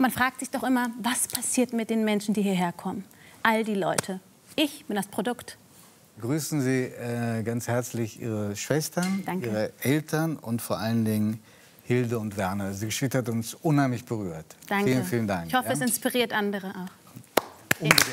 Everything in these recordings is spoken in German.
man fragt sich doch immer, was passiert mit den Menschen, die hierher kommen? All die Leute. Ich bin das Produkt. Grüßen Sie ganz herzlich Ihre Schwestern, Danke. Ihre Eltern und vor allen Dingen Hilde und Werner. Die Geschichte hat uns unheimlich berührt. Danke. Vielen, vielen Dank. Ich hoffe, es inspiriert andere auch. Unbedingt.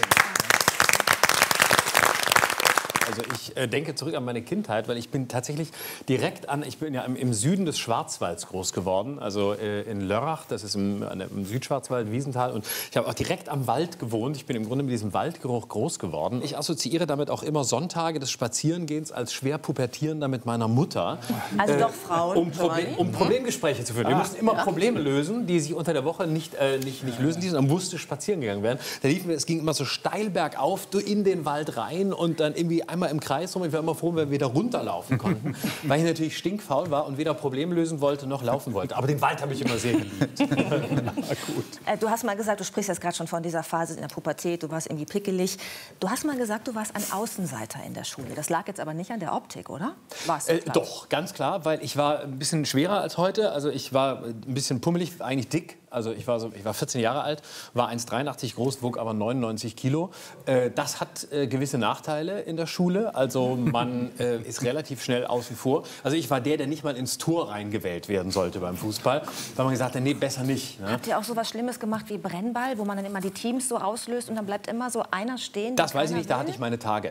Also ich denke zurück an meine Kindheit, weil ich bin tatsächlich ich bin ja im Süden des Schwarzwalds groß geworden, also in Lörrach, das ist im Südschwarzwald, Wiesenthal, und ich habe auch direkt am Wald gewohnt. Ich bin im Grunde mit diesem Waldgeruch groß geworden. Ich assoziiere damit auch immer Sonntage des Spazierengehens als schwer pubertierender mit meiner Mutter. Also doch Frauen, um Problemgespräche zu führen. Wir mussten immer Probleme lösen, die sich unter der Woche nicht lösen ließen. Dann musste spazieren gegangen werden. Es ging immer so steil bergauf in den Wald rein und dann irgendwie einmal im Kreis rum. Ich war immer froh, wenn wir wieder runterlaufen konnten, weil ich natürlich stinkfaul war und weder Probleme lösen wollte noch laufen wollte. Aber den Wald habe ich immer sehr geliebt. Gut. Du hast mal gesagt, du sprichst jetzt gerade schon von dieser Phase in der Pubertät, du warst irgendwie pickelig. Du hast mal gesagt, du warst ein Außenseiter in der Schule. Das lag jetzt aber nicht an der Optik, oder? Doch, ganz klar, weil ich war ein bisschen schwerer als heute. Also ich war ein bisschen pummelig, eigentlich dick. Also ich war 14 Jahre alt, war 1,83 groß, wog aber 99 Kilo. Das hat gewisse Nachteile in der Schule. Also man ist relativ schnell außen vor. Also ich war der nicht mal ins Tor reingewählt werden sollte beim Fußball. Weil man gesagt hat, nee, besser nicht. Ne? Habt ihr auch so was Schlimmes gemacht wie Brennball, wo man dann immer die Teams so auslöst und dann bleibt immer so einer stehen? Das weiß ich nicht, da hatte ich meine Tage.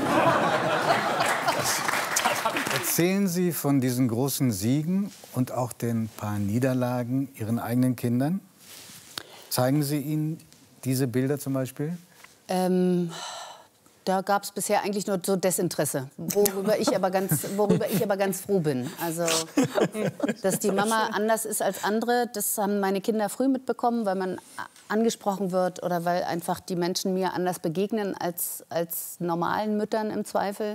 Erzählen Sie von diesen großen Siegen und auch den paar Niederlagen Ihren eigenen Kindern? Zeigen Sie ihnen diese Bilder zum Beispiel? Da gab es bisher eigentlich nur so Desinteresse, worüber ich aber ganz froh bin. Also, dass die Mama anders ist als andere, das haben meine Kinder früh mitbekommen, weil man angesprochen wird oder weil einfach die Menschen mir anders begegnen als normalen Müttern im Zweifel.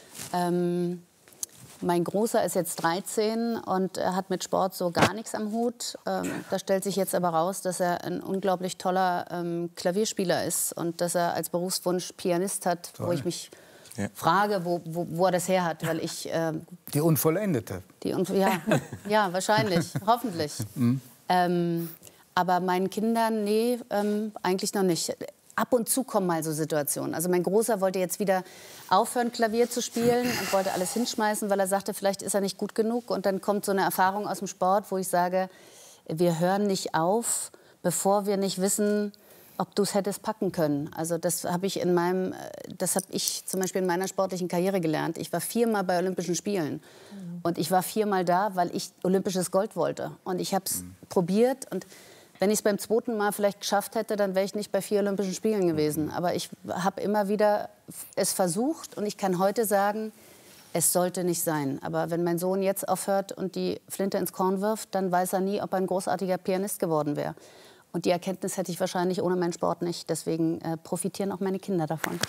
Mein Großer ist jetzt 13 und er hat mit Sport so gar nichts am Hut. Da stellt sich jetzt aber raus, dass er ein unglaublich toller Klavierspieler ist und dass er als Berufswunsch Pianist hat, wo ich mich frage, wo er das her hat, weil ich... Die Unvollendete. Ja, wahrscheinlich, hoffentlich. Aber meinen Kindern, nee, eigentlich noch nicht. Ab und zu kommen mal so Situationen. Also mein Großer wollte jetzt wieder aufhören, Klavier zu spielen und wollte alles hinschmeißen, weil er sagte, vielleicht ist er nicht gut genug. Und dann kommt so eine Erfahrung aus dem Sport, wo ich sage, wir hören nicht auf, bevor wir nicht wissen, ob du es hättest packen können. Also das habe ich zum Beispiel in meiner sportlichen Karriere gelernt. Ich war 4-mal bei Olympischen Spielen. Und ich war 4-mal da, weil ich olympisches Gold wollte. Und ich habe es probiert und wenn ich es beim 2. Mal vielleicht geschafft hätte, dann wäre ich nicht bei 4 Olympischen Spielen gewesen. Aber ich habe immer wieder es versucht und ich kann heute sagen, es sollte nicht sein. Aber wenn mein Sohn jetzt aufhört und die Flinte ins Korn wirft, dann weiß er nie, ob er ein großartiger Pianist geworden wäre. Und die Erkenntnis hätte ich wahrscheinlich ohne meinen Sport nicht. Deswegen profitieren auch meine Kinder davon.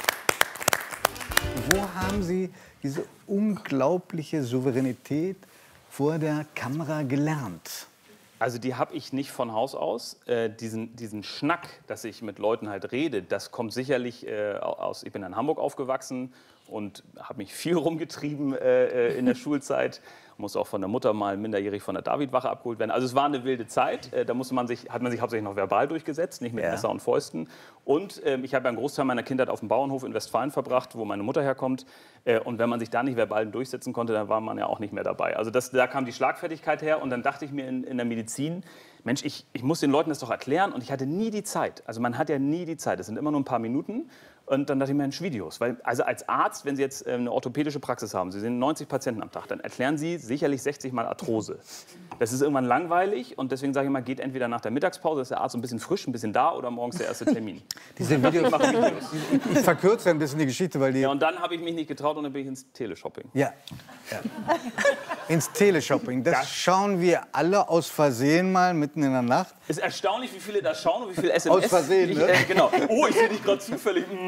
Wo haben Sie diese unglaubliche Souveränität vor der Kamera gelernt? Also die habe ich nicht von Haus aus. Diesen Schnack, dass ich mit Leuten halt rede, das kommt sicherlich aus... Ich bin in Hamburg aufgewachsen und habe mich viel rumgetrieben in der Schulzeit. Musste auch von der Mutter mal minderjährig von der Davidwache abgeholt werden. Also es war eine wilde Zeit. Da hat man sich hauptsächlich noch verbal durchgesetzt, nicht mit Messer und Fäusten. Und ich habe einen Großteil meiner Kindheit auf dem Bauernhof in Westfalen verbracht, wo meine Mutter herkommt. Und wenn man sich da nicht verbal durchsetzen konnte, dann war man ja auch nicht mehr dabei. Also da kam die Schlagfertigkeit her. Und dann dachte ich mir in der Medizin, Mensch, ich muss den Leuten das doch erklären. Und ich hatte nie die Zeit. Also man hat ja nie die Zeit. Das sind immer nur ein paar Minuten. Und dann dachte ich mir, Mensch, Videos. Weil, also als Arzt, wenn Sie jetzt eine orthopädische Praxis haben, Sie sehen 90 Patienten am Tag, dann erklären Sie sicherlich 60 Mal Arthrose. Das ist irgendwann langweilig und deswegen sage ich mal, geht entweder nach der Mittagspause, ist der Arzt ein bisschen frisch, ein bisschen da oder morgens der erste Termin. Diese Videos ich verkürze ein bisschen die Geschichte, weil die... Ja, und dann habe ich mich nicht getraut und dann bin ich ins Teleshopping. Ja. Ins Teleshopping. Das schauen wir alle aus Versehen mal mitten in der Nacht. Es ist erstaunlich, wie viele da schauen und wie viele SMS... Aus Versehen, ne? Genau. Oh, ich sehe dich gerade zufällig.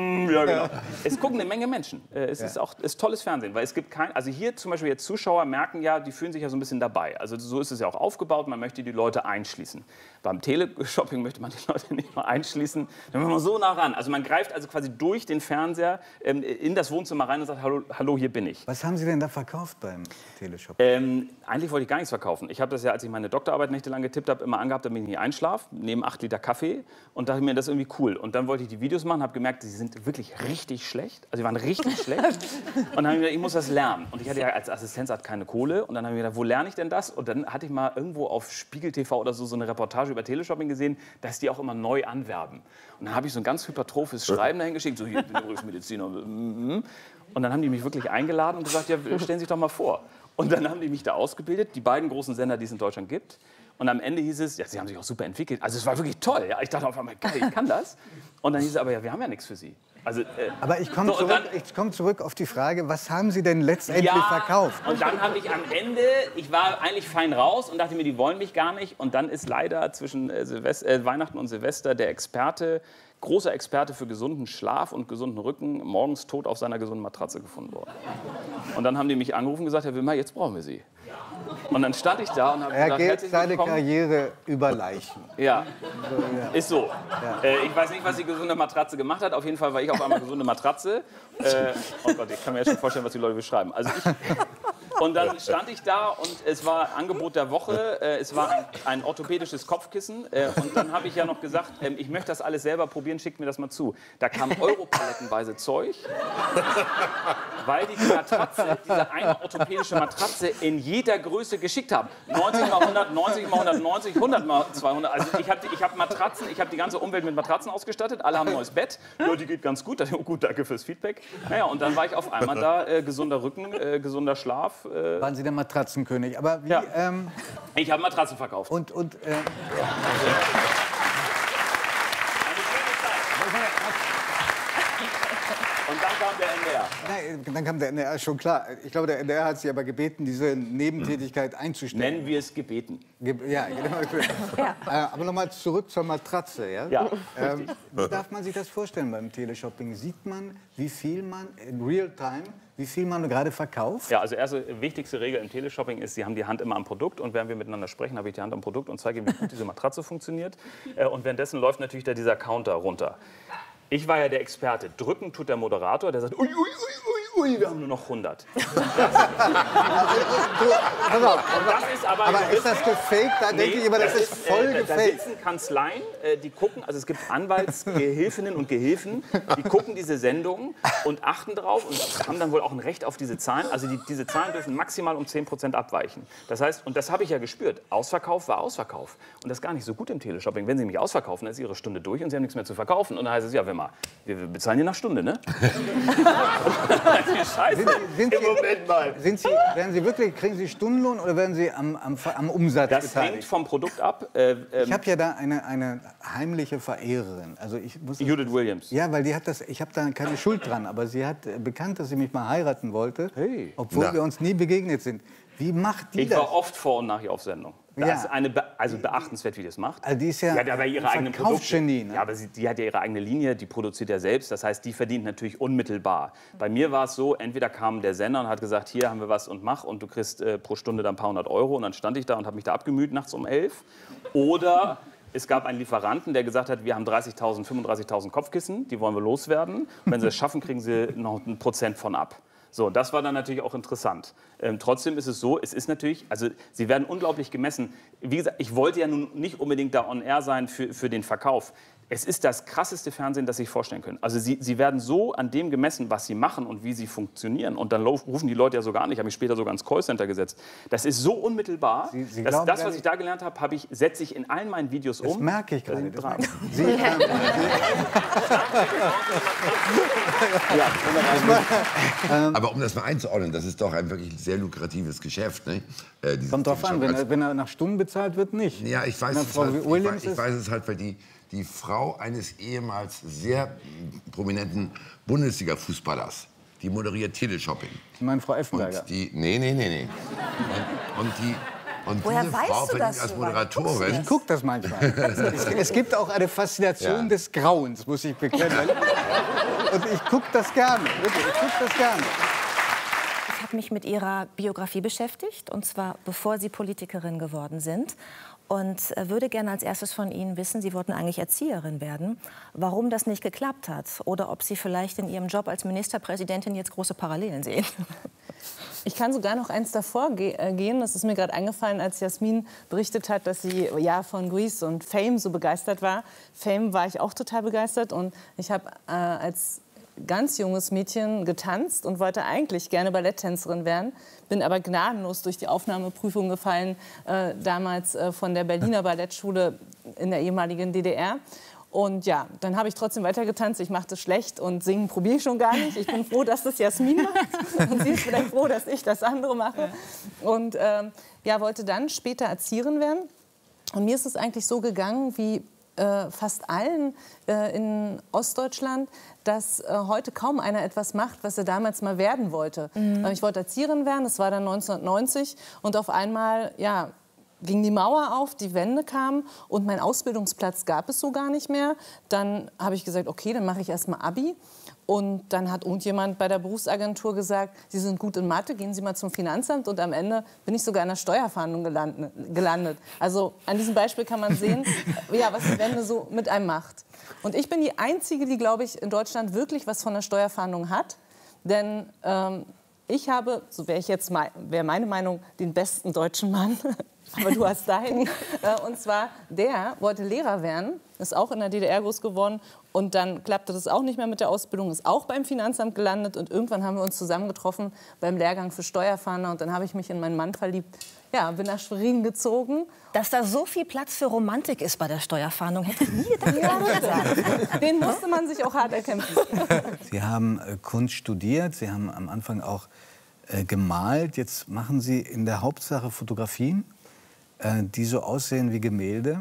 Ja, genau. Es gucken eine Menge Menschen. Es ist tolles Fernsehen, weil es gibt also hier zum Beispiel jetzt Zuschauer merken ja, die fühlen sich ja so ein bisschen dabei. Also so ist es ja auch aufgebaut, man möchte die Leute einschließen. Beim Teleshopping möchte man die Leute nicht mal einschließen, dann will man so nah ran. Also man greift also quasi durch den Fernseher in das Wohnzimmer rein und sagt, hallo, hier bin ich. Was haben Sie denn da verkauft beim Teleshopping? Eigentlich wollte ich gar nichts verkaufen. Ich habe das ja, als ich meine Doktorarbeit nächtelang getippt habe, immer angehabt, damit ich nicht einschlafe, neben 8 Liter Kaffee und dachte mir, das ist irgendwie cool. Und dann wollte ich die Videos machen, habe gemerkt, sie sind wirklich richtig schlecht. Also sie waren richtig schlecht. Und dann habe ich gedacht, ich muss das lernen. Und ich hatte ja als Assistenzarzt keine Kohle. Und dann habe ich gedacht, wo lerne ich denn das? Und dann hatte ich mal irgendwo auf Spiegel TV oder so eine Reportage über Teleshopping gesehen, dass die auch immer neu anwerben. Und dann habe ich so ein ganz hypertrophes Schreiben dahin geschickt, so hier, ich bin übrigens Mediziner. Und dann haben die mich wirklich eingeladen und gesagt, ja, stellen Sie sich doch mal vor. Und dann haben die mich da ausgebildet, die beiden großen Sender, die es in Deutschland gibt. Und am Ende hieß es, ja, sie haben sich auch super entwickelt. Also es war wirklich toll. Ja. Ich dachte auf einmal, geil, ich kann das. Und dann hieß es aber, ja, wir haben ja nichts für Sie. Also, aber ich komme zurück auf die Frage, was haben Sie denn letztendlich verkauft? Und dann habe ich am Ende, ich war eigentlich fein raus und dachte mir, die wollen mich gar nicht. Und dann ist leider zwischen Weihnachten und Silvester der Experte, großer Experte für gesunden Schlaf und gesunden Rücken, morgens tot auf seiner gesunden Matratze gefunden worden. Und dann haben die mich angerufen und gesagt, Herr Wimmer, jetzt brauchen wir Sie. Und dann stand ich da und habe gesagt, er geht seine Karriere über Leichen. Ja, ist so. Ja. Ich weiß nicht, was die gesunde Matratze gemacht hat. Auf jeden Fall war ich auf einmal gesunde Matratze. Oh Gott, ich kann mir jetzt schon vorstellen, was die Leute beschreiben. Also und dann stand ich da und es war Angebot der Woche. Es war ein orthopädisches Kopfkissen. Und dann habe ich ja noch gesagt, ich möchte das alles selber probieren, schickt mir das mal zu. Da kam europalettenweise Zeug, weil die Matratze, diese eine orthopädische Matratze in jeder Größe geschickt haben. 90 mal 100, 90 mal 190, 100 mal 200. Also ich habe Matratzen, ich habe die ganze Umwelt mit Matratzen ausgestattet. Alle haben ein neues Bett. Ja, die geht ganz gut. Oh, gut, danke fürs Feedback. Naja, und dann war ich auf einmal da, gesunder Rücken, gesunder Schlaf. Waren Sie der Matratzenkönig? Aber wie, ja. Ich habe Matratzen verkauft. Und dann kam der NDR. Nein, dann kam der NDR, schon klar. Ich glaube, der NDR hat Sie aber gebeten, diese Nebentätigkeit einzustellen. Nennen wir es gebeten. Ja, genau. Aber nochmal zurück zur Matratze. Ja? Ja, wie darf man sich das vorstellen beim Teleshopping? Sieht man, wie viel man in Real-Time, wie viel man gerade verkauft? Ja, also erste wichtigste Regel im Teleshopping ist, Sie haben die Hand immer am Produkt. Und während wir miteinander sprechen, habe ich die Hand am Produkt und zeige Ihnen, wie gut diese Matratze funktioniert. Und währenddessen läuft natürlich da dieser Counter runter. Ich war ja der Experte. Drücken tut der Moderator, der sagt, ui, ui, ui, ui, wir haben nur noch 100. Aber ist das gefaked? Da denke ich immer, das ist voll gefaked. Da sitzen Kanzleien, die gucken, also es gibt Anwaltsgehilfinnen und Gehilfen, die gucken diese Sendung und achten drauf und haben dann wohl auch ein Recht auf diese Zahlen. Also diese Zahlen dürfen maximal um 10% abweichen. Das heißt, und das habe ich ja gespürt, Ausverkauf war Ausverkauf. Und das ist gar nicht so gut im Teleshopping. Wenn Sie mich ausverkaufen, dann ist Ihre Stunde durch und Sie haben nichts mehr zu verkaufen. Und dann heißt es, ja, wir bezahlen hier nach Stunde, ne? Scheiße. Werden Sie wirklich, kriegen Sie Stundenlohn oder werden Sie am Umsatz das beteiligt? Das hängt vom Produkt ab. Ich habe ja da eine heimliche Verehrerin. Also Judith Williams. Ja, weil ich habe da keine Schuld dran, aber sie hat bekannt, dass sie mich mal heiraten wollte, obwohl wir uns nie begegnet sind. Wie macht die das? Ich war oft vor und nachher auf Sendung. Das ist also beachtenswert, wie die das macht. Also die ist ja die hat aber ihre eigenen Produkte. Ne? Ja, aber die hat ja ihre eigene Linie, die produziert ja selbst. Das heißt, die verdient natürlich unmittelbar. Bei mir war es so, entweder kam der Sender und hat gesagt, hier haben wir was und mach und du kriegst pro Stunde dann ein paar hundert Euro. Und dann stand ich da und habe mich da abgemüht nachts um 11. Oder es gab einen Lieferanten, der gesagt hat, wir haben 30.000, 35.000 Kopfkissen, die wollen wir loswerden. Und wenn sie es schaffen, kriegen sie noch 1% von ab. So, das war dann natürlich auch interessant. Trotzdem ist es so, es ist natürlich, also sie werden unglaublich gemessen. Wie gesagt, ich wollte ja nun nicht unbedingt da on air sein für den Verkauf. Es ist das krasseste Fernsehen, das Sie sich vorstellen können. Also sie werden so an dem gemessen, was sie machen und wie sie funktionieren. Und dann rufen die Leute ja sogar an. Ich habe mich später sogar ins Callcenter gesetzt. Das ist so unmittelbar. Das, was ich da gelernt habe, setze ich in allen meinen Videos um. Das merke ich gerade. Aber um das mal einzuordnen, das ist doch ein wirklich sehr lukratives Geschäft. Ne? Kommt drauf an, wenn er nach Stunden bezahlt wird, nicht. Ja, ich weiß es halt, weil die Frau eines ehemals sehr prominenten Bundesliga-Fußballers, die moderiert Teleshopping. Ich meine Frau Effenberger. Nee. Und woher diese weißt Frau du das als Moderatorin. Ich gucke das manchmal. Es gibt auch eine Faszination des Grauens, muss ich bekennen. Und ich gucke das gerne. Wirklich, ich gucke das gerne. Ich habe mich mit Ihrer Biografie beschäftigt, und zwar bevor Sie Politikerin geworden sind. Und würde gerne als erstes von Ihnen wissen, Sie wollten eigentlich Erzieherin werden, warum das nicht geklappt hat oder ob Sie vielleicht in Ihrem Job als Ministerpräsidentin jetzt große Parallelen sehen. Ich kann sogar noch eins davor gehen. Das ist mir gerade eingefallen, als Jasmin berichtet hat, dass sie ja von Grease und Fame so begeistert war. Fame war ich auch total begeistert, und ich habe als ganz junges Mädchen getanzt und wollte eigentlich gerne Balletttänzerin werden, bin aber gnadenlos durch die Aufnahmeprüfung gefallen, damals von der Berliner Ballettschule in der ehemaligen DDR. Und ja, dann habe ich trotzdem weiter getanzt. Ich mache das schlecht und singen probiere ich schon gar nicht. Ich bin froh, dass das Jasmin macht, und sie ist vielleicht froh, dass ich das andere mache. Und ja, wollte dann später Erzieherin werden. Und mir ist es eigentlich so gegangen wie fast allen in Ostdeutschland, dass heute kaum einer etwas macht, was er damals mal werden wollte. Ich wollte Erzieherin werden, das war dann 1990, und auf einmal, ja, ging die Mauer auf, die Wende kamen und mein Ausbildungsplatz gab es so gar nicht mehr. Dann habe ich gesagt, okay, dann mache ich erst mal Abi. Und dann hat irgendjemand bei der Berufsagentur gesagt, Sie sind gut in Mathe, gehen Sie mal zum Finanzamt. Und am Ende bin ich sogar in der Steuerfahndung gelandet. Also an diesem Beispiel kann man sehen, ja, was die Wende so mit einem macht. Und ich bin die Einzige, die, glaube ich, in Deutschland wirklich was von der Steuerfahndung hat. Denn ich habe, so wäre meine Meinung, den besten deutschen Mann. Aber du hast deinen. Und zwar, der wollte Lehrer werden, ist auch in der DDR groß geworden. Und dann klappte das auch nicht mehr mit der Ausbildung, ist auch beim Finanzamt gelandet. Und irgendwann haben wir uns zusammengetroffen beim Lehrgang für Steuerfahnder. Und dann habe ich mich in meinen Mann verliebt. Ja, bin nach Schwerin gezogen. Dass da so viel Platz für Romantik ist bei der Steuerfahndung, hätte ich nie gedacht. Den musste man sich auch hart erkämpfen. Sie haben Kunst studiert, Sie haben am Anfang auch gemalt. Jetzt machen Sie in der Hauptsache Fotografien, die so aussehen wie Gemälde.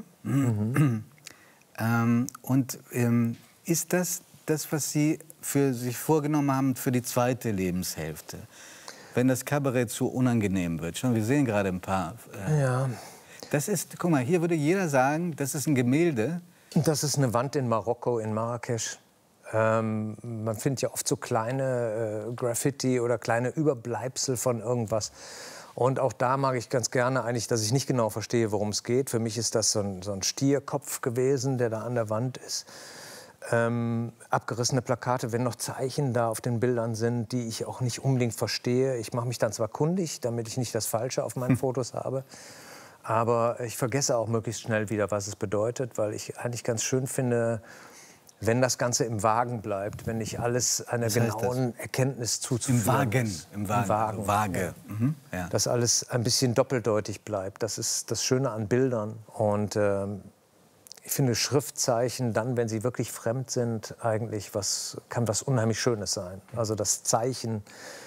Ist das, was Sie für sich vorgenommen haben für die zweite Lebenshälfte? Wenn das Kabarett zu unangenehm wird. Schon, wir sehen gerade ein paar. Ja. Das ist, guck mal, hier würde jeder sagen, das ist ein Gemälde. Das ist eine Wand in Marokko, in Marrakesch. Man findet ja oft so kleine Graffiti oder kleine Überbleibsel von irgendwas. Und auch da mag ich ganz gerne eigentlich, dass ich nicht genau verstehe, worum es geht. Für mich ist das so ein Stierkopf gewesen, der da an der Wand ist. Abgerissene Plakate, wenn noch Zeichen da auf den Bildern sind, die ich auch nicht unbedingt verstehe. Ich mache mich dann zwar kundig, damit ich nicht das Falsche auf meinen Fotos habe, aber ich vergesse auch möglichst schnell wieder, was es bedeutet, weil ich eigentlich ganz schön finde, wenn das Ganze im Wagen bleibt, wenn nicht alles einer genauen Erkenntnis zuzuführen ist. Im Wagen. Waage. Ja. Mhm. Ja. Dass alles ein bisschen doppeldeutig bleibt. Das ist das Schöne an Bildern. Und ich finde Schriftzeichen dann, wenn sie wirklich fremd sind, eigentlich kann was unheimlich Schönes sein. Also das Zeichen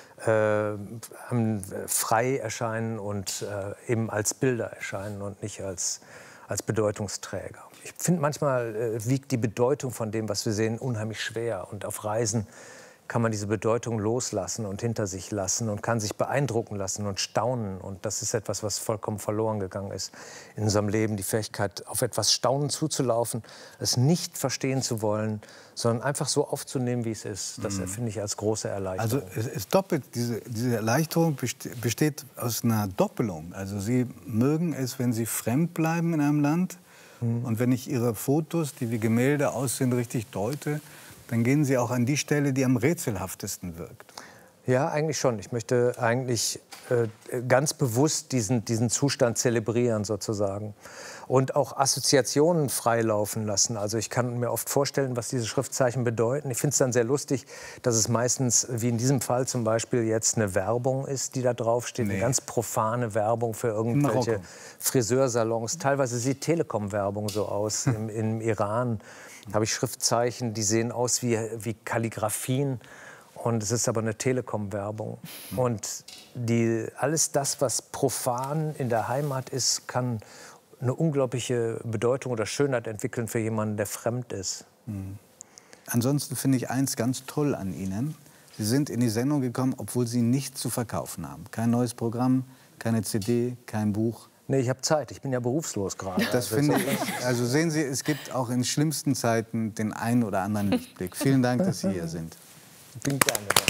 frei erscheinen und eben als Bilder erscheinen und nicht als Bedeutungsträger. Ich finde, manchmal wiegt die Bedeutung von dem, was wir sehen, unheimlich schwer. Und auf Reisen kann man diese Bedeutung loslassen und hinter sich lassen und kann sich beeindrucken lassen und staunen. Und das ist etwas, was vollkommen verloren gegangen ist in unserem Leben. Die Fähigkeit, auf etwas Staunen zuzulaufen, es nicht verstehen zu wollen, sondern einfach so aufzunehmen, wie es ist. Das finde ich als große Erleichterung. Also es doppelt, diese Erleichterung besteht aus einer Doppelung. Also Sie mögen es, wenn Sie fremd bleiben in einem Land. Und wenn ich Ihre Fotos, die wie Gemälde aussehen, richtig deute, dann gehen Sie auch an die Stelle, die am rätselhaftesten wirkt. Ja, eigentlich schon. Ich möchte eigentlich ganz bewusst diesen Zustand zelebrieren sozusagen und auch Assoziationen freilaufen lassen. Also ich kann mir oft vorstellen, was diese Schriftzeichen bedeuten. Ich finde es dann sehr lustig, dass es meistens, wie in diesem Fall zum Beispiel, jetzt eine Werbung ist, die da draufsteht. Nee. Eine ganz profane Werbung für irgendwelche Friseursalons. Teilweise sieht Telekom-Werbung so aus. Im Iran habe ich Schriftzeichen, die sehen aus wie Kalligraphien. Und es ist aber eine Telekom-Werbung. Und alles das, was profan in der Heimat ist, kann eine unglaubliche Bedeutung oder Schönheit entwickeln für jemanden, der fremd ist. Ansonsten finde ich eins ganz toll an Ihnen. Sie sind in die Sendung gekommen, obwohl Sie nichts zu verkaufen haben. Kein neues Programm, keine CD, kein Buch, Nee, ich habe Zeit. Ich bin ja berufslos gerade. Das finde ich. Also sehen Sie, es gibt auch in schlimmsten Zeiten den einen oder anderen Lichtblick. Vielen Dank, dass Sie hier sind. Ich bin gerne da.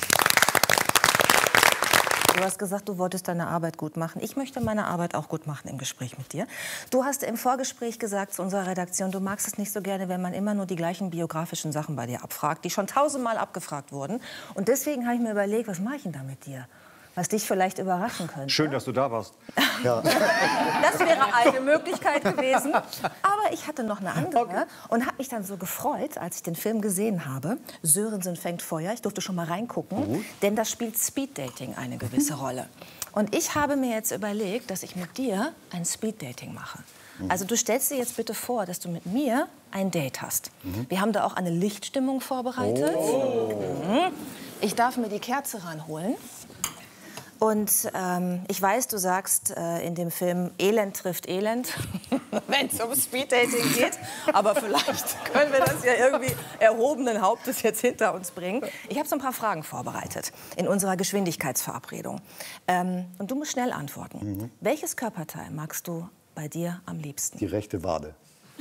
Du hast gesagt, du wolltest deine Arbeit gut machen. Ich möchte meine Arbeit auch gut machen im Gespräch mit dir. Du hast im Vorgespräch gesagt zu unserer Redaktion, du magst es nicht so gerne, wenn man immer nur die gleichen biografischen Sachen bei dir abfragt, die schon 1000-mal abgefragt wurden. Und deswegen habe ich mir überlegt, was mache ich denn da mit dir? Was dich vielleicht überraschen könnte. Schön, dass du da warst. Ja. Das wäre eine Möglichkeit gewesen. Aber ich hatte noch eine andere und habe mich dann so gefreut, als ich den Film gesehen habe. Sörensen fängt Feuer. Ich durfte schon mal reingucken, denn da spielt Speeddating eine gewisse Rolle. Und ich habe mir jetzt überlegt, dass ich mit dir ein Speeddating mache. Also du stellst dir jetzt bitte vor, dass du mit mir ein Date hast. Wir haben da auch eine Lichtstimmung vorbereitet. Ich darf mir die Kerze ranholen. Und ich weiß, du sagst in dem Film, Elend trifft Elend, wenn es um Speeddating geht. Aber vielleicht können wir das ja irgendwie erhobenen Hauptes jetzt hinter uns bringen. Ich habe so ein paar Fragen vorbereitet in unserer Geschwindigkeitsverabredung. Und du musst schnell antworten. Welches Körperteil magst du bei dir am liebsten? Die rechte Wade.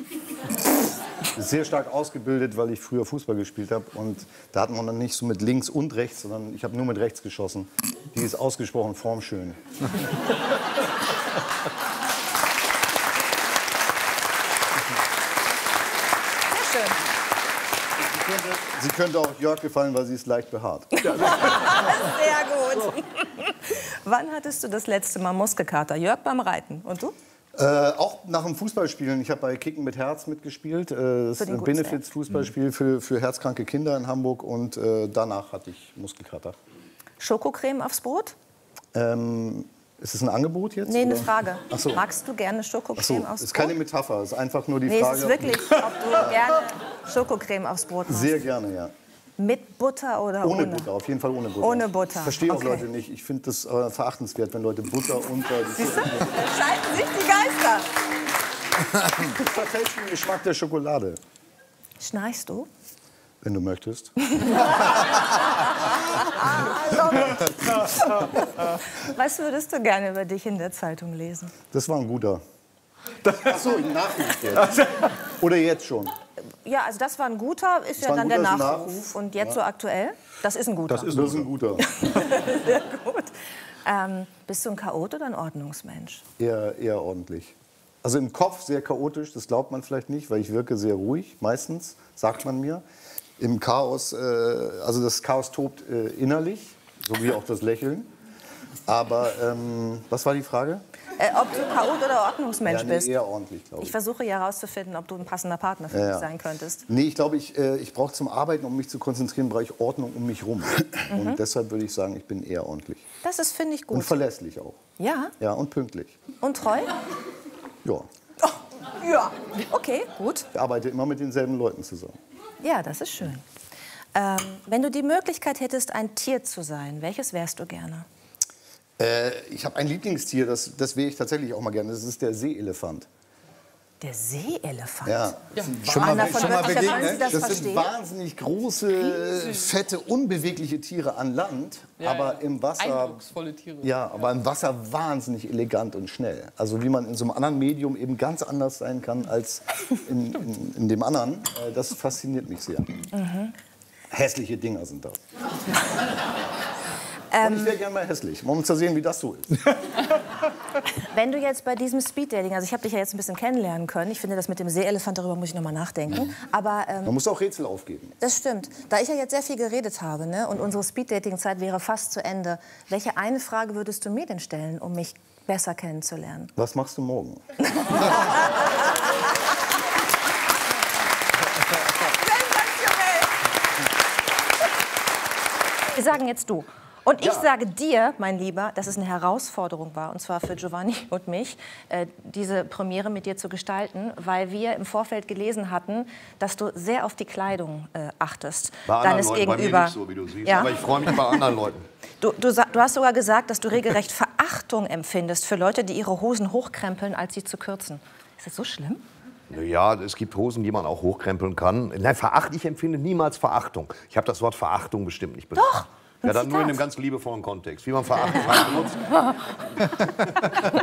Sehr stark ausgebildet, weil ich früher Fußball gespielt habe. Und da hat man dann nicht so mit links und rechts, sondern ich habe nur mit rechts geschossen. Die ist ausgesprochen formschön. Sehr schön. Sie könnte auch Jörg gefallen, weil sie ist leicht behaart. Sehr gut. Wann hattest du das letzte Mal Muskelkater? Jörg beim Reiten. Und du? Auch nach dem Fußballspielen. Ich habe bei Kicken mit Herz mitgespielt. Das ist ein Benefits-Fußballspiel für herzkranke Kinder in Hamburg. Und danach hatte ich Muskelkater. Schokocreme aufs Brot? Ist es ein Angebot jetzt? Nee, eine Frage. Ach so. Magst du gerne Schokocreme aufs Brot? Ist keine Metapher. Es ist einfach nur die Nee, Frage. es ist wirklich, ob du gerne Schokocreme aufs Brot machst. Sehr gerne, ja. Mit Butter oder ohne? Ohne Butter, auf jeden Fall ohne Butter. Ohne Butter. Ich verstehe auch Okay. Leute nicht. Ich finde das verachtenswert, wenn Leute Butter unter... Siehst du? Da scheiden sich die Geister. Das verfälscht den Geschmack der Schokolade. Schnarchst du? Wenn du möchtest. Was würdest du gerne über dich in der Zeitung lesen? Das war ein guter. Ach so, Nachruf jetzt. Oder jetzt schon. Ja, also das war ein guter, ist ja dann der Nachruf. Und jetzt so aktuell? Das ist ein guter. Das ist ein guter. Sehr gut. Bist du ein Chaot oder ein Ordnungsmensch? Eher ordentlich. Also im Kopf sehr chaotisch, das glaubt man vielleicht nicht, weil ich wirke sehr ruhig, meistens, sagt man mir. Im Chaos, also das Chaos tobt innerlich, so wie auch das Lächeln. Aber was war die Frage? Ob du Chaot oder Ordnungsmensch bist? Eher ordentlich, glaube ich. Ich versuche ja herauszufinden, ob du ein passender Partner für mich sein könntest. Nee, ich glaube, ich brauche zum Arbeiten, um mich zu konzentrieren, brauche ich Ordnung um mich rum. Und deshalb würde ich sagen, ich bin eher ordentlich. Das ist, finde ich, gut. Und verlässlich auch. Ja? Ja, und pünktlich. Und treu? Ja. Oh, ja. Okay, gut. Ich arbeite immer mit denselben Leuten zusammen. Ja, das ist schön. Wenn du die Möglichkeit hättest, ein Tier zu sein, welches wärst du gerne? Ich habe ein Lieblingstier, das wäre ich tatsächlich auch mal gerne. Das ist der Seeelefant. Der Seeelefant? Ja. Schon mal begegnet? Das sind wahnsinnig große, fette, unbewegliche Tiere an Land, aber im Wasser. Eindrucksvolle Tiere. Ja, aber im Wasser wahnsinnig elegant und schnell. Also wie man in so einem anderen Medium eben ganz anders sein kann als in dem anderen, das fasziniert mich sehr. Hässliche Dinger sind das. Und ich wäre gerne mal hässlich, um zu sehen, wie das so ist. Wenn du jetzt bei diesem Speeddating, also ich habe dich ja jetzt ein bisschen kennenlernen können, ich finde das mit dem Seeelefant, darüber muss ich noch mal nachdenken, aber... Man muss auch Rätsel aufgeben. Das stimmt. Da ich ja jetzt sehr viel geredet habe, ne, und unsere Speeddating-Zeit wäre fast zu Ende, welche eine Frage würdest du mir denn stellen, um mich besser kennenzulernen? Was machst du morgen? Wir sagen jetzt du. Und ich sage dir, mein Lieber, dass es eine Herausforderung war, und zwar für Giovanni und mich, diese Premiere mit dir zu gestalten, weil wir im Vorfeld gelesen hatten, dass du sehr auf die Kleidung achtest. Bei deines anderen Leuten, Gegenüber. bei mir nicht so, wie du siehst, Ja? aber ich freue mich bei anderen Leuten. Du hast sogar gesagt, dass du regelrecht Verachtung empfindest für Leute, die ihre Hosen hochkrempeln, als sie zu kürzen. Ist das so schlimm? Ja, es gibt Hosen, die man auch hochkrempeln kann. Nein, ich empfinde niemals Verachtung. Ich habe das Wort Verachtung bestimmt nicht benutzt. Doch! Ja, dann nur in einem ganz liebevollen Kontext, wie man Verachtung benutzt.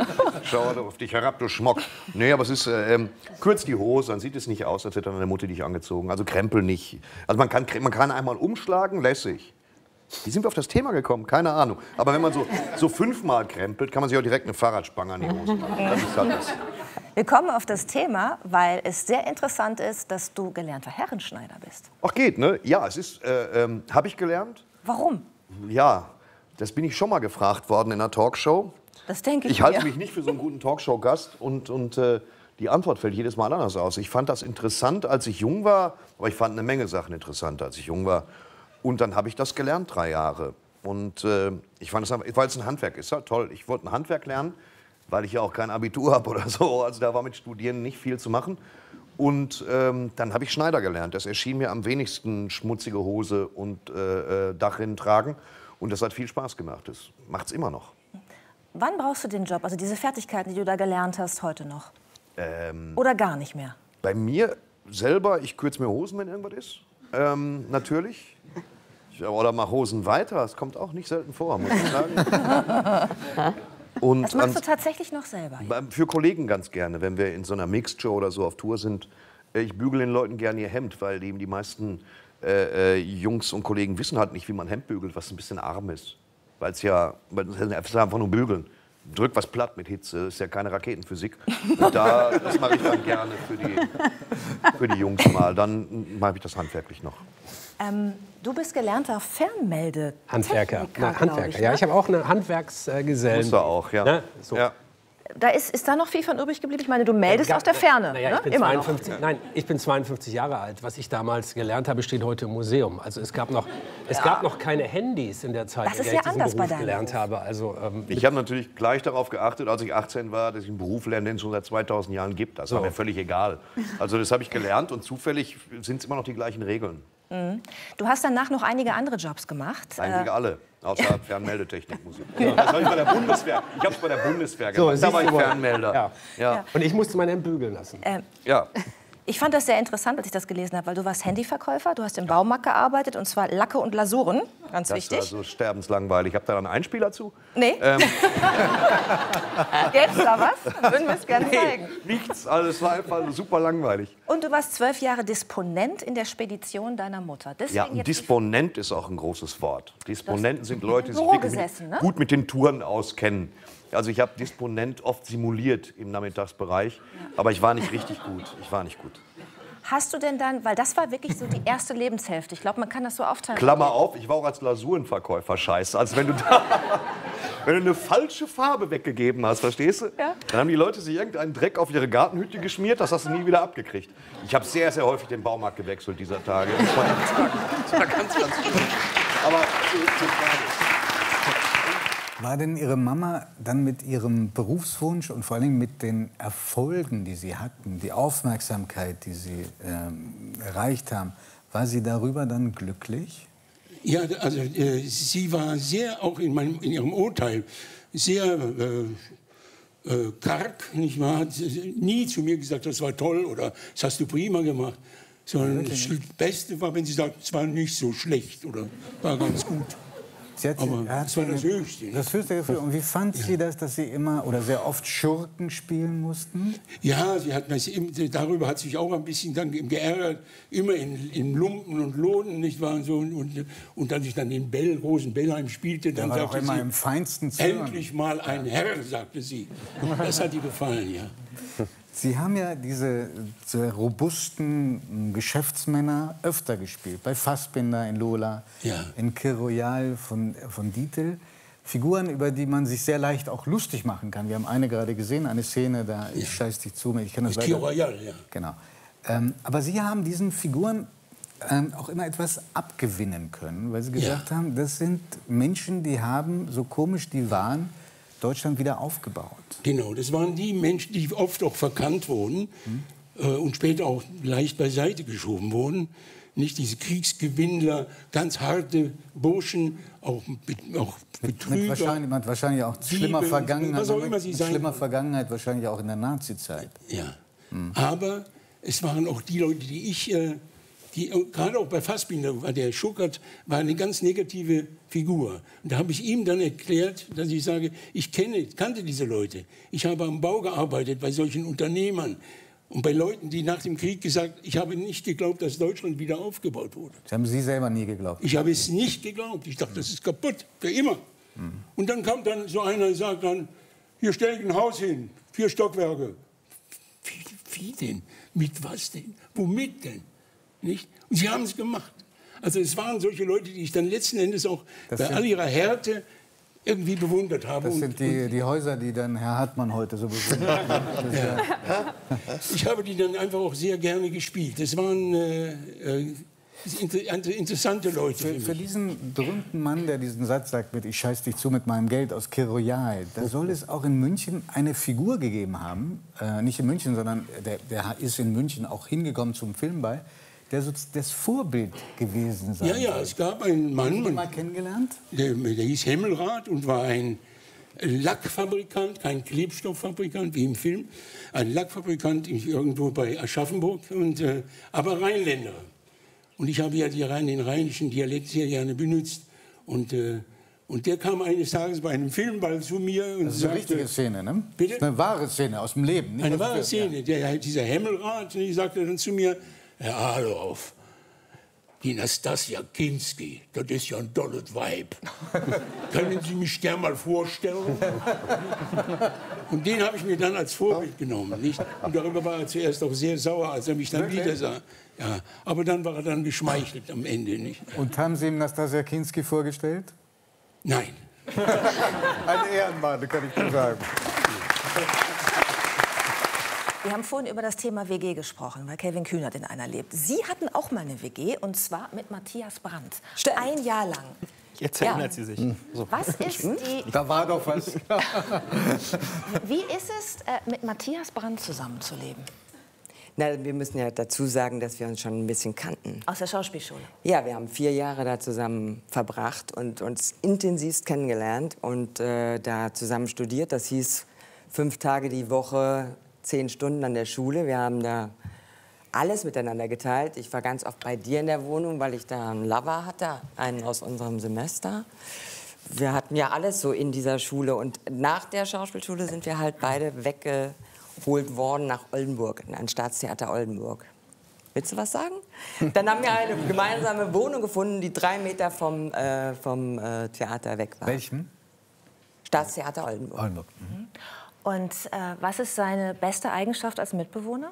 Schau auf dich herab, du Schmock. Nee, aber es ist, kürzt die Hose, dann sieht es nicht aus, als hätte deine Mutter dich angezogen. Also krempel nicht. Also man kann einmal umschlagen, lässig. Wie sind wir auf das Thema gekommen? Keine Ahnung. Aber wenn man so 5-mal krempelt, kann man sich auch direkt eine Fahrradspange an die Hose machen. Das ist halt das. Wir kommen auf das Thema, weil es sehr interessant ist, dass du gelernter Herrenschneider bist. Ach, geht, ne? Ja, es ist, habe ich gelernt. Warum? Ja, das bin ich schon mal gefragt worden in einer Talkshow. Das denke ich Ich halte mich nicht für so einen guten Talkshow-Gast und die Antwort fällt jedes Mal anders aus. Ich fand das interessant, als ich jung war, aber ich fand eine Menge Sachen interessant, als ich jung war. Und dann habe ich das gelernt, 3 Jahre. Und ich fand es, weil es ein Handwerk ist, ja toll. Ich wollte ein Handwerk lernen, weil ich ja auch kein Abitur habe oder so. Also da war mit Studieren nicht viel zu machen. Und dann habe ich Schneider gelernt. Das erschien mir am wenigsten schmutzige Hose und Dachrinnen tragen. Und das hat viel Spaß gemacht. Das macht es immer noch. Wann brauchst du den Job, also diese Fertigkeiten, die du da gelernt hast, heute noch? Oder gar nicht mehr? Bei mir selber, ich kürze mir Hosen, wenn irgendwas ist. Natürlich. Oder mache Hosen weiter. Das kommt auch nicht selten vor, muss ich sagen. Und das machst du tatsächlich noch selber? Ja? Für Kollegen ganz gerne, wenn wir in so einer Mixed-Show oder so auf Tour sind. Ich bügele den Leuten gerne ihr Hemd, weil eben die meisten Jungs und Kollegen wissen halt nicht, wie man Hemd bügelt, was ein bisschen arm ist. Weil es einfach nur bügeln. Drück was platt mit Hitze, ist ja keine Raketenphysik. Und das mache ich dann gerne für die Jungs mal. Dann mache ich das handwerklich noch. Du bist gelernter Handwerker. Handwerker. Ja, ich habe auch eine Handwerksgesellen. Musst du auch, ja. Ne? So. Ja. Da ist da noch viel von übrig geblieben? Ich meine, du meldest aus der Ferne, naja, ne? Ich bin 52 Jahre alt. Was ich damals gelernt habe, steht heute im Museum. Also es gab noch keine Handys in der Zeit, das in der ist ich ja diesen anders Beruf bei deinem gelernt habe. Also, ich habe natürlich gleich darauf geachtet, als ich 18 war, dass ich einen Beruf lerne, den es schon seit 2000 Jahren gibt. Das war mir völlig egal. Also das habe ich gelernt und zufällig sind es immer noch die gleichen Regeln. Mhm. Du hast danach noch einige andere Jobs gemacht. Eigentlich alle, außer Fernmeldetechnikmusik. Ja. Das habe ich bei der Bundeswehr. Ich habe es bei der Bundeswehr gemacht. Da war ich Fernmelder. Ja. Und ich musste mein Hemd bügeln lassen. Ja. Ich fand das sehr interessant, als ich das gelesen habe, weil du warst Handyverkäufer, du hast im Baumarkt gearbeitet, und zwar Lacke und Lasuren, ganz wichtig. Das war so sterbenslangweilig. Habt ihr da einen Einspieler zu? Nee. Gäb's da was? Würden wir es gerne zeigen. Nichts, also es war einfach super langweilig. Und du warst 12 Jahre Disponent in der Spedition deiner Mutter. Deswegen ja, ein Disponent ist auch ein großes Wort. Disponenten sind Leute, die sich ne? gut mit den Touren auskennen. Also ich habe Disponent oft simuliert im Nachmittagsbereich, aber ich war nicht richtig gut. Hast du denn dann, weil das war wirklich so die erste Lebenshälfte, ich glaube, man kann das so aufteilen. Klammer auf, ich war auch als Glasurenverkäufer scheiße. Also wenn du eine falsche Farbe weggegeben hast, verstehst du? Ja. Dann haben die Leute sich irgendeinen Dreck auf ihre Gartenhütte geschmiert, das hast du nie wieder abgekriegt. Ich habe sehr, sehr häufig den Baumarkt gewechselt dieser Tage. Das war ganz schlimm. Aber war denn Ihre Mama dann mit ihrem Berufswunsch und vor allem mit den Erfolgen, die Sie hatten, die Aufmerksamkeit, die Sie erreicht haben, war sie darüber dann glücklich? Ja, also sie war sehr, auch in ihrem Urteil, sehr karg, nicht wahr? Hat nie zu mir gesagt, das war toll oder das hast du prima gemacht. Sondern das Beste war, wenn sie sagt, es war nicht so schlecht oder war ganz gut. Aber das war das Höchste. Das höchste Gefühl. Und wie fand sie das, dass Sie immer oder sehr oft Schurken spielen mussten? Ja, sie hat darüber hat sich auch ein bisschen dann geärgert. Immer in Lumpen und Lohnen, nicht wahr? Und als ich dann in Rosenbellheim spielte, dann sagte sie, im feinsten endlich mal ein Herr, sagte sie. Das hat ihr gefallen, ja. Sie haben ja diese sehr robusten Geschäftsmänner öfter gespielt. Bei Fassbinder in Lola, in Kir Royal von Dietl. Figuren, über die man sich sehr leicht auch lustig machen kann. Wir haben eine gerade gesehen, eine Szene, da ich scheiß dich zu mir. Ich kenne das Kir Royal, ja. Genau. Aber Sie haben diesen Figuren auch immer etwas abgewinnen können, weil Sie gesagt haben, das sind Menschen, die haben, so komisch die waren, Deutschland wieder aufgebaut. Genau, das waren die Menschen, die oft auch verkannt wurden und später auch leicht beiseite geschoben wurden. Nicht diese Kriegsgewinnler, ganz harte Burschen, auch Betrüger. Mit wahrscheinlich auch schlimmer Vergangenheit, was auch immer sie sein schlimmer Vergangenheit, wahrscheinlich auch in der Nazi-Zeit. Ja, aber es waren auch die Leute, die Gerade auch bei Fassbinder war der Schuckert war eine ganz negative Figur. Und da habe ich ihm dann erklärt, dass ich sage, ich kannte diese Leute. Ich habe am Bau gearbeitet bei solchen Unternehmern und bei Leuten, die nach dem Krieg gesagt, ich habe nicht geglaubt, dass Deutschland wieder aufgebaut wurde. Das haben Sie selber nie geglaubt? Ich habe es nicht geglaubt. Ich dachte, das ist kaputt, für immer. Und dann kam dann so einer und sagt dann, hier stelle ich ein Haus hin, 4 Stockwerke. Wie denn? Mit was denn? Womit denn? Nicht? Und sie haben es gemacht. Also es waren solche Leute, die ich dann letzten Endes auch bei all ihrer Härte irgendwie bewundert habe. Das sind die Häuser, die dann Herr Hartmann heute so bewundert. Ja. Ich habe die dann einfach auch sehr gerne gespielt. Das waren interessante Leute. Für diesen berühmten Mann, der diesen Satz sagt mit "Ich scheiß dich zu mit meinem Geld" aus Kir Royal, da soll es auch in München eine Figur gegeben haben, nicht in München, sondern der ist in München auch hingekommen zum Filmball, der so das Vorbild gewesen sein soll. Ja, es gab einen Mann, Haben Sie den mal kennengelernt? Der hieß Hemmelrath und war ein Lackfabrikant, kein Klebstofffabrikant wie im Film, ein Lackfabrikant irgendwo bei Aschaffenburg, aber Rheinländer. Und ich habe ja den rheinischen Dialekt sehr gerne benutzt. Und der kam eines Tages bei einem Filmball zu mir und das ist sagte... eine richtige Szene, ne? Bitte? Das ist eine wahre Szene aus dem Leben. Nicht Eine aus dem wahre Film, Szene. Dieser Hemmelrath, die sagte dann zu mir, Herr Adolf, die Nastassja Kinski, das ist ja ein tolles Weib. Können Sie mich gern mal vorstellen? Und den habe ich mir dann als Vorbild genommen. Nicht? Und darüber war er zuerst auch sehr sauer, als er mich dann wieder sah. Ja, aber dann war er dann geschmeichelt am Ende. Nicht? Und haben Sie ihm Nastassja Kinski vorgestellt? Nein. Ein Ehrenmann, kann ich nur sagen. Wir haben vorhin über das Thema WG gesprochen, weil Kevin Kühnert in einer lebt. Sie hatten auch mal eine WG, und zwar mit Matthias Brandt. Stimmt. Ein Jahr lang. Jetzt erinnert sie sich. So. Was ist die... Da war doch was. Wie ist es, mit Matthias Brandt zusammenzuleben? Na, wir müssen ja dazu sagen, dass wir uns schon ein bisschen kannten. Aus der Schauspielschule? Ja, wir haben 4 Jahre da zusammen verbracht und uns intensivst kennengelernt und da zusammen studiert. Das hieß 5 Tage die Woche, 10 Stunden an der Schule. Wir haben da alles miteinander geteilt. Ich war ganz oft bei dir in der Wohnung, weil ich da einen Lover hatte, einen aus unserem Semester. Wir hatten ja alles so in dieser Schule. Und nach der Schauspielschule sind wir halt beide weggeholt worden nach Oldenburg, in ein Staatstheater Oldenburg. Willst du was sagen? Dann haben wir eine gemeinsame Wohnung gefunden, die 3 Meter vom Theater weg war. Welchen? Staatstheater Oldenburg. Oldenburg. Mhm. Und was ist seine beste Eigenschaft als Mitbewohner?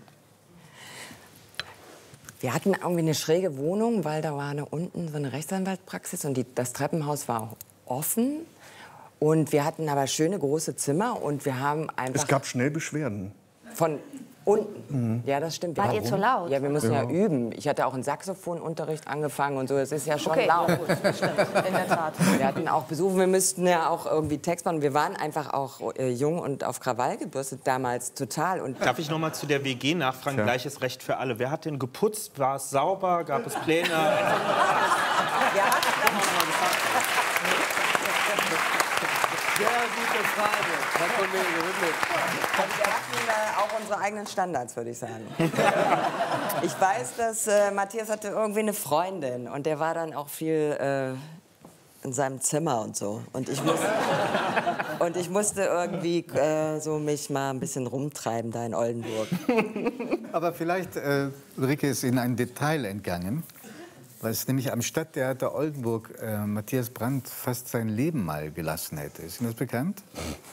Wir hatten irgendwie eine schräge Wohnung, weil da war unten so eine Rechtsanwaltspraxis und das Treppenhaus war offen. Und wir hatten aber schöne große Zimmer und wir haben einfach... Es gab schnell Beschwerden. Von unten. Ja, das stimmt. Wart ihr zu laut? Ja, wir mussten ja üben. Ich hatte auch einen Saxophonunterricht angefangen und so. Es ist ja schon Okay, laut. gut, stimmt, in der Tat. Wir hatten auch Besuch. Wir müssten ja auch irgendwie Text machen. Wir waren einfach auch jung und auf Krawall gebürstet damals total. Und darf ich noch mal zu der WG nachfragen? Ja. Gleiches Recht für alle. Wer hat denn geputzt? War es sauber? Gab es Pläne? Sehr gute Frage, Herr Kollege, wirklich. Wir hatten auch unsere eigenen Standards, würde ich sagen. Ich weiß, dass Matthias hatte irgendwie eine Freundin und der war dann auch viel in seinem Zimmer und so. Und ich musste irgendwie so mich mal ein bisschen rumtreiben da in Oldenburg. Aber vielleicht, Ulrike, ist Ihnen ein Detail entgangen. Weil es nämlich am Stadttheater Oldenburg Matthias Brandt fast sein Leben mal gelassen hätte. Ist Ihnen das bekannt?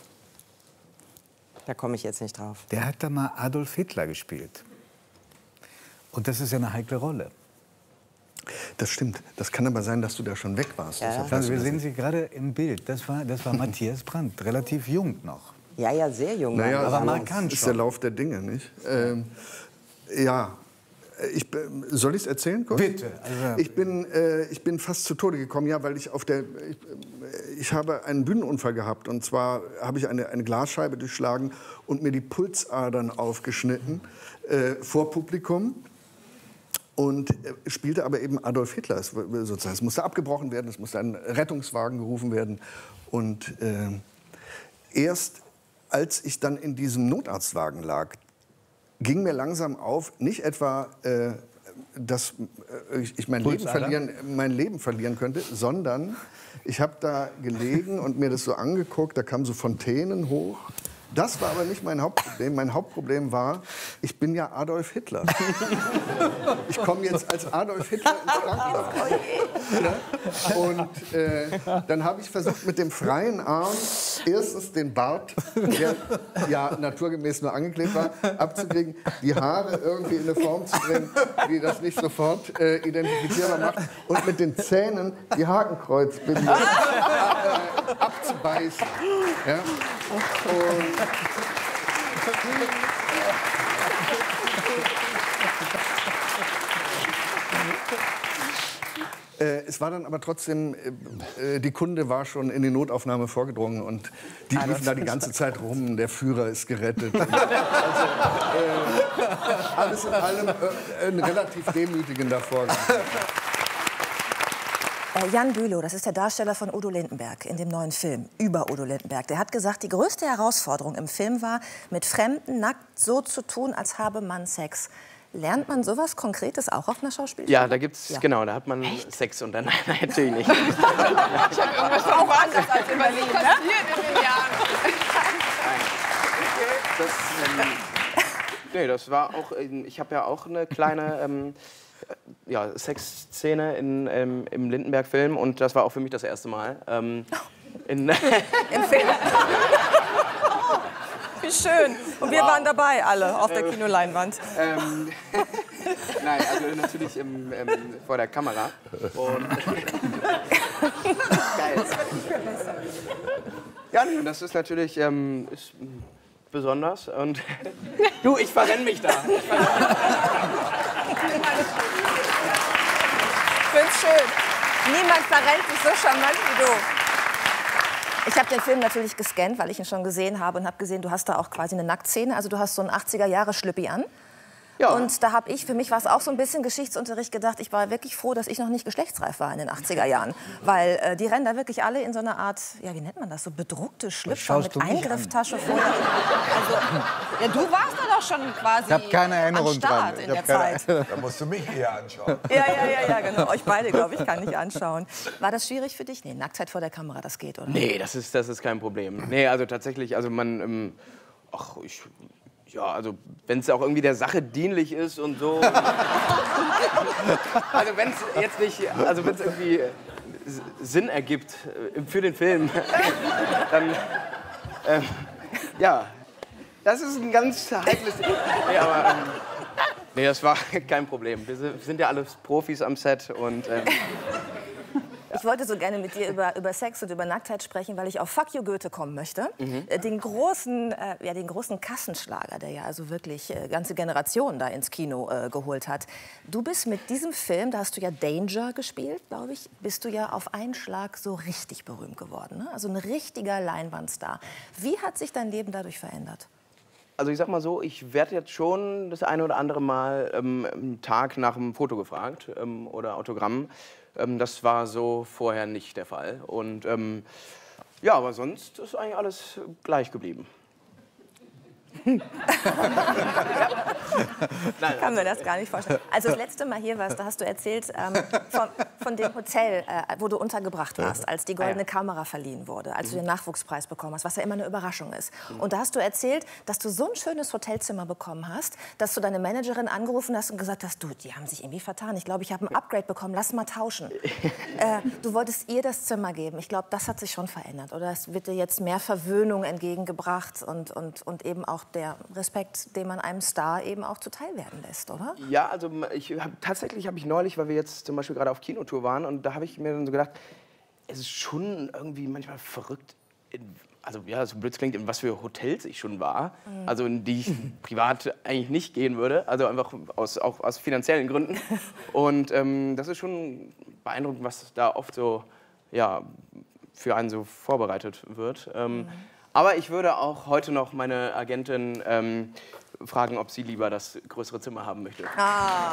Da komme ich jetzt nicht drauf. Der hat da mal Adolf Hitler gespielt. Und das ist ja eine heikle Rolle. Das stimmt. Das kann aber sein, dass du da schon weg warst. Ja. Also wir sehen Sie gerade im Bild. Das war Matthias Brandt, relativ jung noch. Ja, ja, sehr jung. Naja, aber markant ist schon. der Lauf der Dinge, nicht? Ja. Soll ich es erzählen? Kurz? Bitte. Also, ich bin fast zu Tode gekommen, ja, weil ich habe einen Bühnenunfall gehabt. Und zwar habe ich eine Glasscheibe durchschlagen und mir die Pulsadern aufgeschnitten vor Publikum. Und spielte aber eben Adolf Hitler. Es musste abgebrochen werden, es musste ein Rettungswagen gerufen werden. Und erst als ich dann in diesem Notarztwagen lag, ging mir langsam auf, nicht etwa, dass ich mein Leben verlieren könnte, sondern ich habe da gelegen und mir das so angeguckt, da kamen so Fontänen hoch. Das war aber nicht mein Hauptproblem. Mein Hauptproblem war, ich bin ja Adolf Hitler. Ich komme jetzt als Adolf Hitler ins Krankenhaus. Und dann habe ich versucht, mit dem freien Arm erstens den Bart, der ja naturgemäß nur angeklebt war, abzukriegen, die Haare irgendwie in eine Form zu bringen, die das nicht sofort identifizierbar macht, und mit den Zähnen die Hakenkreuzbinde abzubeißen. Ja? Und es war dann aber trotzdem, die Kunde war schon in die Notaufnahme vorgedrungen und die liefen da die ganze Zeit rum, der Führer ist gerettet. Alles in allem ein relativ demütigender Vorgang. Jan Bülow, das ist der Darsteller von Udo Lindenberg in dem neuen Film über Udo Lindenberg. Der hat gesagt, die größte Herausforderung im Film war, mit Fremden nackt so zu tun, als habe man Sex. Lernt man sowas Konkretes auch auf einer Schauspielschule? Ja, da gibt's, genau, da hat man Sex und dann, nein, natürlich nicht. Ich habe irgendwas auch anders als in Berlin, ne? Nee, das war auch, ich habe ja auch eine kleine Sexszene im Lindenberg-Film und das war auch für mich das erste Mal. Im Film. Wie schön. Und wir waren dabei, alle, auf der Kinoleinwand. Nein, also natürlich vor der Kamera. Und geil. Ja, nee, das ist natürlich ist besonders. Und du, ich verrenne mich da. Ich find's schön. Niemand verrennt sich so charmant wie du. Ich habe den Film natürlich gescannt, weil ich ihn schon gesehen habe und habe gesehen, du hast da auch quasi eine Nacktszene. Also du hast so einen 80er-Jahre-Schlüppi an. Ja. Und da habe ich, für mich war es auch so ein bisschen Geschichtsunterricht gedacht, ich war wirklich froh, dass ich noch nicht geschlechtsreif war in den 80er Jahren. Weil die rennen da wirklich alle in so einer Art, ja wie nennt man das, so bedruckte Schlüpfer mit Eingrifftasche vorher. Also, ja, du warst da doch schon quasi ich habe keine Erinnerung am Start dran. in der Zeit. Da musst du mich eher anschauen. Ja, genau. Euch beide, glaube ich, kann ich anschauen. War das schwierig für dich? Nee, Nacktheit vor der Kamera, das geht, oder? Nee, das ist kein Problem. Nee, also tatsächlich, also man, ja, also wenn es auch irgendwie der Sache dienlich ist und so. Also wenn es jetzt nicht, also wenn es irgendwie Sinn ergibt für den Film, dann, ja, das ist ein ganz heikles Ding. Nee, aber, nee, das war kein Problem. Wir sind ja alles Profis am Set und Ich wollte so gerne mit dir über Sex und über Nacktheit sprechen, weil ich auf Fuck You Goethe kommen möchte. Den großen Kassenschlager, der ja also wirklich ganze Generationen da ins Kino geholt hat. Du bist mit diesem Film, da hast du ja Danger gespielt, glaube ich, bist du ja auf einen Schlag so richtig berühmt geworden. Ne? Also ein richtiger Leinwandstar. Wie hat sich dein Leben dadurch verändert? Also ich sag mal so, ich werde jetzt schon das eine oder andere Mal am Tag nach einem Foto gefragt oder Autogramm. Das war so vorher nicht der Fall. Und ja, aber sonst ist eigentlich alles gleich geblieben. Ich kann mir das gar nicht vorstellen. Als du das letzte Mal hier warst, da hast du erzählt von dem Hotel, wo du untergebracht warst, als die Goldene Kamera verliehen wurde, als du den Nachwuchspreis bekommen hast, was ja immer eine Überraschung ist. Und da hast du erzählt, dass du so ein schönes Hotelzimmer bekommen hast, dass du deine Managerin angerufen hast und gesagt hast, du, die haben sich irgendwie vertan. Ich glaube, ich habe ein Upgrade bekommen, lass mal tauschen. Du wolltest ihr das Zimmer geben. Ich glaube, das hat sich schon verändert. Oder es wird dir jetzt mehr Verwöhnung entgegengebracht und eben auch der Respekt, den man einem Star eben auch zuteil werden lässt, oder? Ja, also tatsächlich habe ich neulich, weil wir jetzt zum Beispiel gerade auf Kinotour waren, und da habe ich mir dann so gedacht, es ist schon irgendwie manchmal verrückt, also ja, so blöd klingt, in was für Hotels ich schon war, also in die ich privat eigentlich nicht gehen würde, also einfach auch aus finanziellen Gründen. Und das ist schon beeindruckend, was da oft so ja, für einen so vorbereitet wird. Aber ich würde auch heute noch meine Agentin fragen, ob sie lieber das größere Zimmer haben möchte. Ah.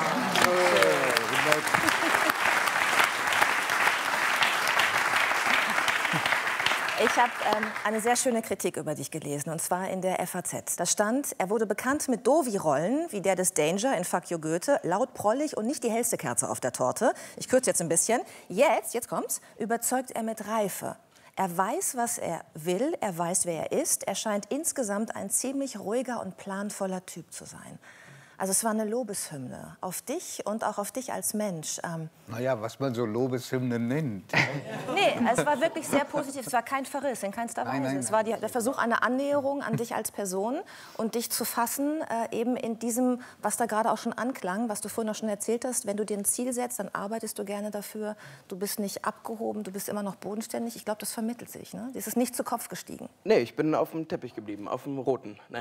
Ich habe eine sehr schöne Kritik über dich gelesen, und zwar in der FAZ. Da stand, er wurde bekannt mit Dovi-Rollen, wie der des Danger in Fuck You Goethe, laut, prollig und nicht die hellste Kerze auf der Torte. Ich kürze jetzt ein bisschen. Jetzt kommt's, überzeugt er mit Reife. Er weiß, was er will, er weiß, wer er ist. Er scheint insgesamt ein ziemlich ruhiger und planvoller Typ zu sein. Also es war eine Lobeshymne auf dich und auch auf dich als Mensch. Naja, was man so Lobeshymnen nennt. Nee, es war wirklich sehr positiv. Es war kein Verriss, in keinster Weise. Nein, es war der Versuch einer Annäherung an dich als Person und dich zu fassen, eben in diesem, was da gerade auch schon anklang, was du vorhin auch schon erzählt hast. Wenn du dir ein Ziel setzt, dann arbeitest du gerne dafür. Du bist nicht abgehoben, du bist immer noch bodenständig. Ich glaube, das vermittelt sich. Ne? Das ist nicht zu Kopf gestiegen. Nee, ich bin auf dem Teppich geblieben, auf dem roten. Nein.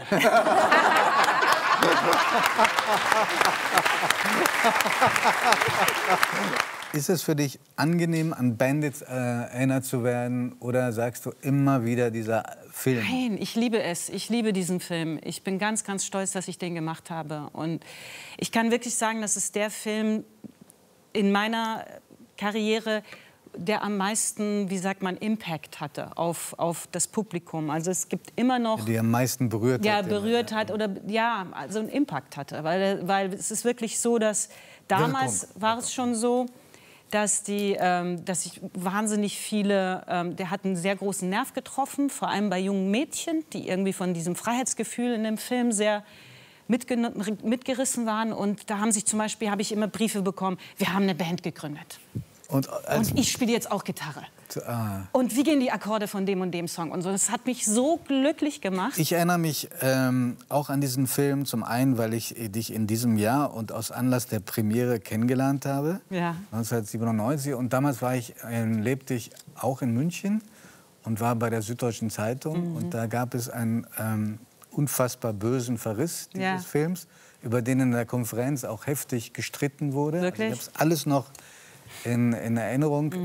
Ist es für dich angenehm, an Bandits erinnert zu werden, oder sagst du immer wieder dieser Film? Nein, ich liebe es. Ich liebe diesen Film. Ich bin ganz, ganz stolz, dass ich den gemacht habe. Und ich kann wirklich sagen, das ist der Film in meiner Karriere, der am meisten, wie sagt man, Impact hatte auf das Publikum. Also es gibt immer noch... Die am meisten berührt hat. Ja, berührt hat oder ja, also einen Impact hatte. Weil es ist wirklich so, dass damals war es schon so, dass ich wahnsinnig viele, der hat einen sehr großen Nerv getroffen, vor allem bei jungen Mädchen, die irgendwie von diesem Freiheitsgefühl in dem Film sehr mitgerissen waren. Und da habe ich immer Briefe bekommen, wir haben eine Band gegründet. Und ich spiele jetzt auch Gitarre. Und wie gehen die Akkorde von dem und dem Song? Und so. Das hat mich so glücklich gemacht. Ich erinnere mich auch an diesen Film, zum einen, weil ich dich in diesem Jahr und aus Anlass der Premiere kennengelernt habe, ja. 1997. Und damals lebte ich auch in München und war bei der Süddeutschen Zeitung. Mhm. Und da gab es einen unfassbar bösen Verriss dieses Films, über den in der Konferenz auch heftig gestritten wurde. Wirklich? Also ich habe es alles noch in Erinnerung.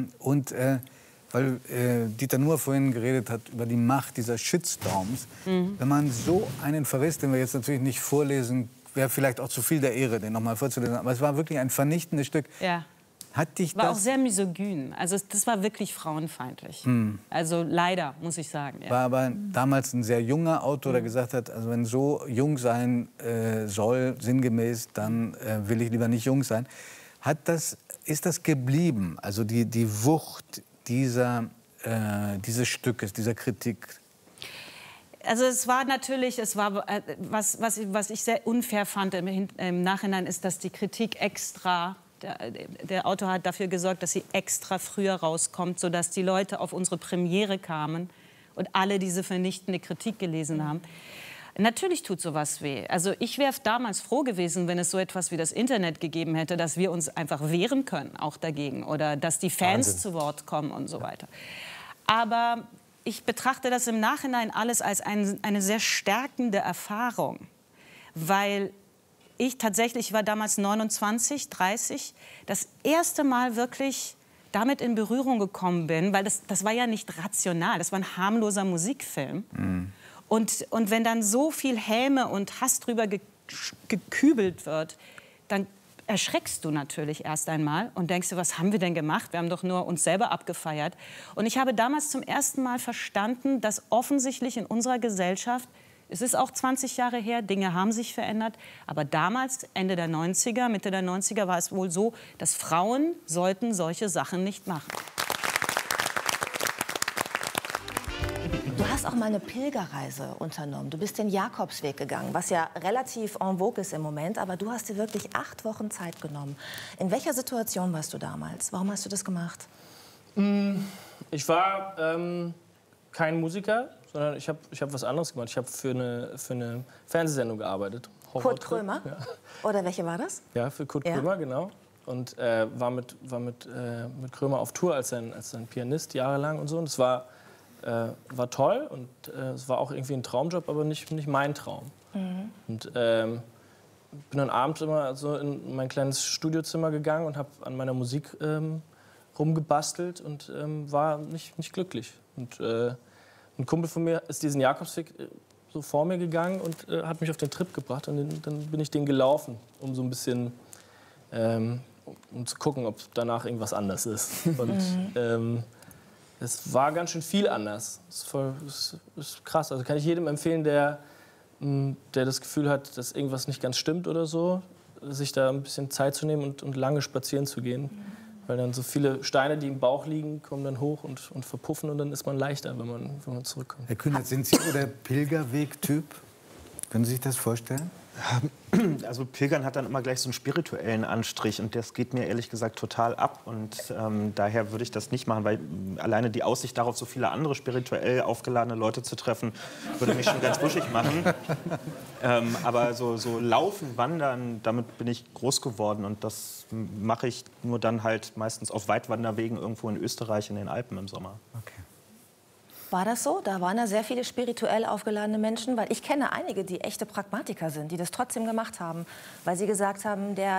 Weil Dieter Nuhr vorhin geredet hat über die Macht dieser Shitstorms. Wenn man so einen Verriss, den wir jetzt natürlich nicht vorlesen, wäre vielleicht auch zu viel der Ehre, den noch mal vorzulesen. Aber es war wirklich ein vernichtendes Stück. Ja. Hat dich war das... auch sehr misogyn. Also das war wirklich frauenfeindlich. Also leider, muss ich sagen. Ja. War aber damals ein sehr junger Autor, der gesagt hat, also wenn so jung sein soll, sinngemäß, dann will ich lieber nicht jung sein. Ist das geblieben, also die Wucht dieses Stückes, dieser Kritik? Also es war natürlich, was ich sehr unfair fand im Nachhinein, ist, dass die Kritik extra, der Autor hat dafür gesorgt, dass sie extra früher rauskommt, sodass die Leute auf unsere Premiere kamen und alle diese vernichtende Kritik gelesen haben. Natürlich tut sowas weh. Also ich wäre damals froh gewesen, wenn es so etwas wie das Internet gegeben hätte, dass wir uns einfach wehren können, auch dagegen. Oder dass die Fans zu Wort kommen und so weiter. Aber ich betrachte das im Nachhinein alles als eine sehr stärkende Erfahrung. Weil ich war damals 29, 30, das erste Mal wirklich damit in Berührung gekommen bin. Weil das war ja nicht rational, das war ein harmloser Musikfilm. Und wenn dann so viel Häme und Hass drüber gekübelt wird, dann erschreckst du natürlich erst einmal und denkst dir, was haben wir denn gemacht? Wir haben doch nur uns selber abgefeiert. Und ich habe damals zum ersten Mal verstanden, dass offensichtlich in unserer Gesellschaft, es ist auch 20 Jahre her, Dinge haben sich verändert, aber damals, Ende der 90er, Mitte der 90er, war es wohl so, dass Frauen sollten solche Sachen nicht machen. Du hast auch mal eine Pilgerreise unternommen. Du bist den Jakobsweg gegangen, was ja relativ en vogue ist im Moment. Aber du hast dir wirklich 8 Wochen Zeit genommen. In welcher Situation warst du damals? Warum hast du das gemacht? Ich war kein Musiker, sondern ich hab was anderes gemacht. Ich habe für eine Fernsehsendung gearbeitet. Kurt Krömer? Ja. Oder welche war das? Ja, für Kurt Krömer, genau. Und war mit Krömer auf Tour als sein Pianist jahrelang und so. Und es war toll und es war auch irgendwie ein Traumjob, aber nicht mein Traum. Und bin dann abends immer so in mein kleines Studiozimmer gegangen und habe an meiner Musik rumgebastelt und war nicht glücklich. Und ein Kumpel von mir ist diesen Jakobsweg so vor mir gegangen und hat mich auf den Trip gebracht. Und dann bin ich den gelaufen, um so ein bisschen um zu gucken, ob danach irgendwas anders ist. Und es war ganz schön viel anders. Das ist krass. Also kann ich jedem empfehlen, der das Gefühl hat, dass irgendwas nicht ganz stimmt oder so, sich da ein bisschen Zeit zu nehmen und lange spazieren zu gehen. Weil dann so viele Steine, die im Bauch liegen, kommen dann hoch und verpuffen und dann ist man leichter, wenn man zurückkommt. Herr Kühnert, sind Sie so der Pilgerweg-Typ? Können Sie sich das vorstellen? Also Pilgern hat dann immer gleich so einen spirituellen Anstrich und das geht mir ehrlich gesagt total ab und daher würde ich das nicht machen, weil alleine die Aussicht darauf, so viele andere spirituell aufgeladene Leute zu treffen, würde mich schon ganz wuschig machen. Aber so Laufen, Wandern, damit bin ich groß geworden und das mache ich nur dann halt meistens auf Weitwanderwegen irgendwo in Österreich in den Alpen im Sommer. Okay. War das so? Da waren ja sehr viele spirituell aufgeladene Menschen, weil ich kenne einige, die echte Pragmatiker sind, die das trotzdem gemacht haben, weil sie gesagt haben,